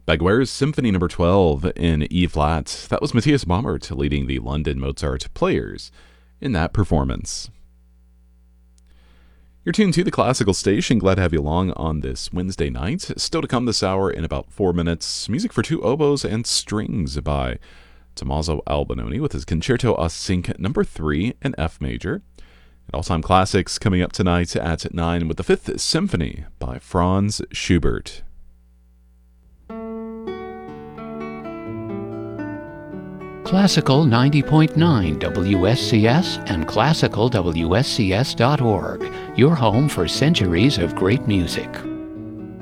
Bergwer's Symphony No. 12 in E-flat. That was Matthias Baumert leading the London Mozart Players in that performance. You're tuned to the Classical Station. Glad to have you along on this Wednesday night. Still to come this hour in about 4 minutes, music for two oboes and strings by Tommaso Albinoni with his Concerto a Sync No. 3 in F major. And all-time classics coming up tonight at 9 with the Fifth Symphony by Franz Schubert. Classical 90.9 WSCS and classicalwscs.org, your home for centuries of great music.